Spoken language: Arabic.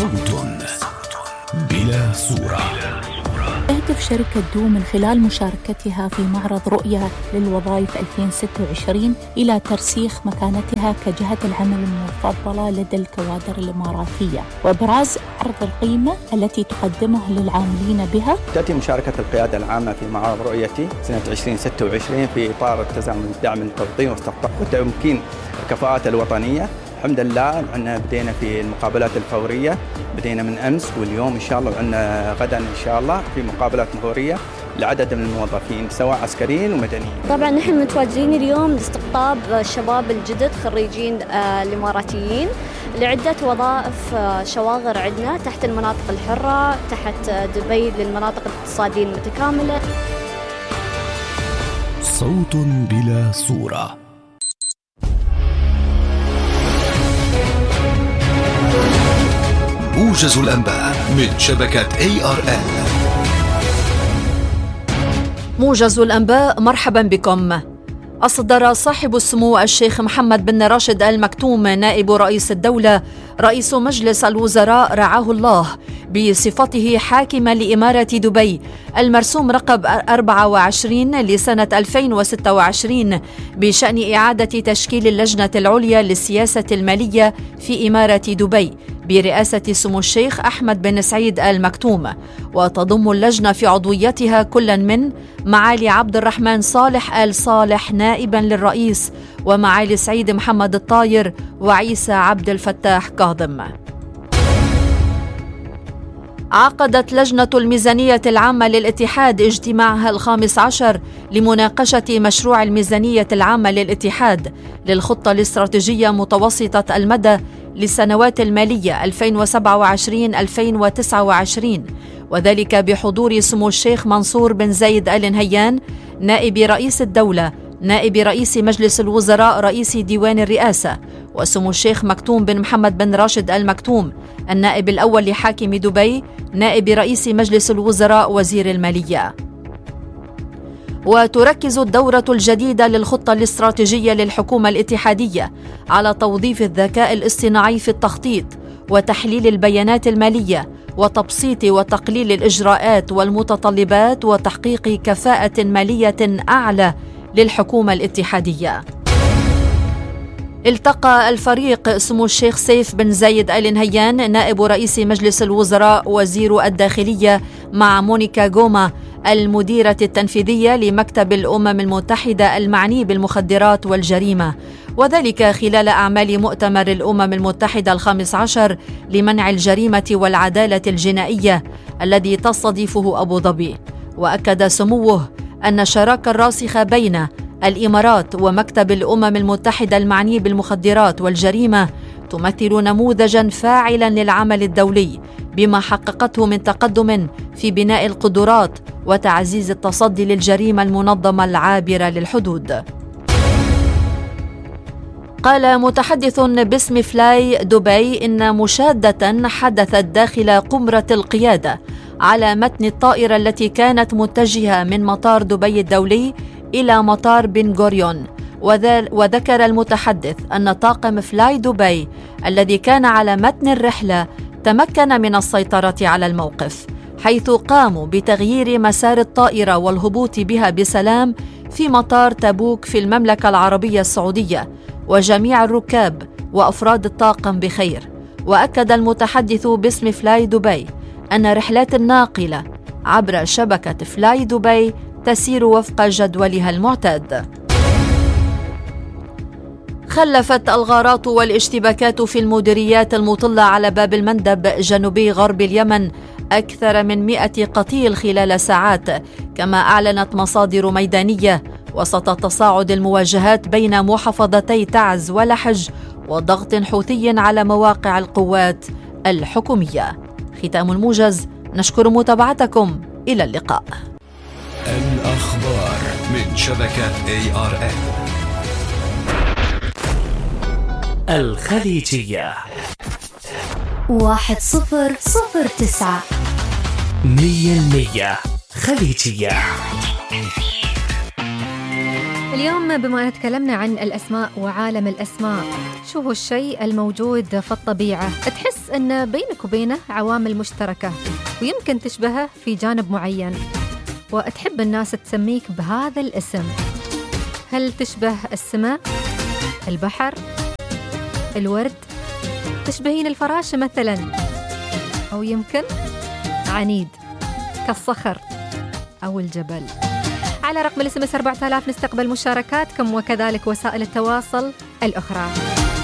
صوت بلا صورة. تهدف شركة دو من خلال مشاركتها في معرض رؤية للوظائف 2026 إلى ترسيخ مكانتها كجهة العمل المفضلة لدى الكوادر الإماراتية وإبراز عرض القيمة التي تقدمه للعاملين بها. تأتي مشاركة القيادة العامة في معرض رؤيتي سنة 2026 في إطار التزامن الدعم التوطين وتمكين الكفاءات الوطنية. الحمد لله عندنا بدينا في المقابلات الفورية، بدينا من أمس واليوم إن شاء الله، وعندنا غدا إن شاء الله في مقابلات فورية لعدد من الموظفين سواء عسكريين ومدنيين. طبعا نحن متواجدين اليوم لاستقطاب الشباب الجدد خريجين الإماراتيين لعدة وظائف شواغر عندنا تحت المناطق الحرة، تحت دبي للمناطق الاقتصادية المتكاملة. صوت بلا صورة. موجز الأنباء من شبكة ARN. موجز الأنباء، مرحبا بكم. أصدر صاحب السمو الشيخ محمد بن راشد آل مكتوم نائب رئيس الدولة رئيس مجلس الوزراء رعاه الله بصفته حاكما لإمارة دبي المرسوم رقم 24 لسنة 2026 بشأن إعادة تشكيل اللجنة العليا للسياسة المالية في إمارة دبي برئاسة سمو الشيخ أحمد بن سعيد آل مكتوم، وتضم اللجنة في عضويتها كلا من معالي عبد الرحمن صالح آل صالح نائبا للرئيس، ومعالي سعيد محمد الطاير، وعيسى عبد الفتاح كاظم. عقدت لجنة الميزانية العامة للاتحاد اجتماعها 15 لمناقشة مشروع الميزانية العامة للاتحاد للخطة الاستراتيجية متوسطة المدى للسنوات المالية 2027-2029، وذلك بحضور سمو الشيخ منصور بن زايد آل نهيان نائب رئيس الدولة، نائب رئيس مجلس الوزراء رئيس ديوان الرئاسة، وسمو الشيخ مكتوم بن محمد بن راشد آل مكتوم النائب الأول لحاكم دبي نائب رئيس مجلس الوزراء وزير المالية. وتركز الدورة الجديدة للخطة الاستراتيجية للحكومة الاتحادية على توظيف الذكاء الاصطناعي في التخطيط وتحليل البيانات المالية وتبسيط وتقليل الإجراءات والمتطلبات وتحقيق كفاءة مالية أعلى للحكومة الاتحادية. التقى الفريق سمو الشيخ سيف بن زايد آل نهيان نائب رئيس مجلس الوزراء وزير الداخلية مع مونيكا غوما المديرة التنفيذية لمكتب الأمم المتحدة المعني بالمخدرات والجريمة، وذلك خلال أعمال مؤتمر الأمم المتحدة 15 لمنع الجريمة والعدالة الجنائية الذي تستضيفه أبو ظبي. وأكد سموه أن الشراكة الراسخة بين الإمارات ومكتب الأمم المتحدة المعني بالمخدرات والجريمة تمثل نموذجاً فاعلاً للعمل الدولي بما حققته من تقدم في بناء القدرات وتعزيز التصدي للجريمة المنظمة العابرة للحدود. قال متحدث باسم فلاي دبي إن مشادة حدثت داخل قمرة القيادة على متن الطائرة التي كانت متجهة من مطار دبي الدولي إلى مطار بن غوريون. وذكر المتحدث أن طاقم فلاي دبي الذي كان على متن الرحلة تمكن من السيطرة على الموقف، حيث قاموا بتغيير مسار الطائرة والهبوط بها بسلام في مطار تبوك في المملكة العربية السعودية، وجميع الركاب وأفراد الطاقم بخير. وأكد المتحدث باسم فلاي دبي أن رحلات الناقلة عبر شبكة فلاي دبي تسير وفق جدولها المعتاد. خلفت الغارات والاشتباكات في المديريات المطلة على باب المندب جنوبي غرب اليمن أكثر من 100 قتيل خلال ساعات، كما أعلنت مصادر ميدانية، وسط تصاعد المواجهات بين محافظتي تعز ولحج وضغط حوثي على مواقع القوات الحكومية. ختام الموجز، نشكر متابعتكم، إلى اللقاء. الأخبار من شبكة ARN. الخليجية 1009 100% خليجية. اليوم بما أن تكلمنا عن الأسماء وعالم الأسماء، شو هو الشيء الموجود في الطبيعة تحس أن بينك وبينه عوامل مشتركة ويمكن تشبهه في جانب معين وتحب الناس تسميك بهذا الاسم؟ هل تشبه السماء، البحر، الورد، تشبهين الفراشة مثلا، أو يمكن عنيد كالصخر أو الجبل؟ على رقم SMS 4000 نستقبل مشاركاتكم وكذلك وسائل التواصل الأخرى.